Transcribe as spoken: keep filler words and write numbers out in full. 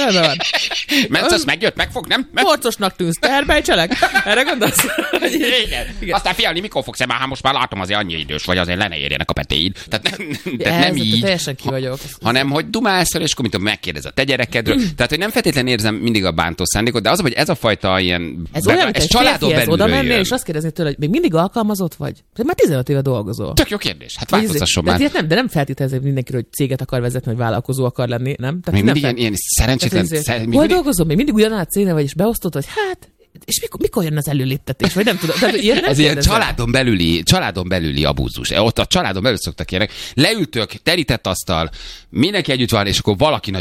rendben van. Mencasz megjött, megfog, nem? Porcosnak tűnsz, teherbejtselek? Erre gondolsz? Igen. Igen. Aztán fialni, mikor fogsz ebben? Hát most már látom, azért annyi idős vagy, azért le ne érjenek a petéid. Tehát nem, tehát nem így. Teljesen ki vagyok. Hanem, hogy dumálszol, és akkor mint megkérdez a te gyerekedről. Tehát, hogy nem feltétlenül érzem mindig a bántó szándékot, de az, hogy ez a fajta ilyen... Ez be, olyan, ez családon belülről oda mennél, jön. és azt kérdezni tőle, hogy még mindig alkalmazott vagy? Te már tizenöt éve dolgozol. Tök jó kérdés. Hát változtasson de, már. De nem, de nem feltétlenül mindenkiről, hogy céget akar vezetni, vagy vállalkozó akar lenni, nem? Tehát még mindig nem ilyen, ilyen szerencsétlen... tehát, Szer... Hol mindig... dolgozol? Még mindig ugyanaz a cégnél vagy, és beosztott, hogy hát... És mikor, mikor jön az előléptetés? Vagy nem tudom. Tehát, ilyen nem ez ilyen családon belüli, családon belüli abúzus. Ott a családon belül szoktak ilyenek. Leültök, terített asztal, mindenki együtt van, és akkor valaki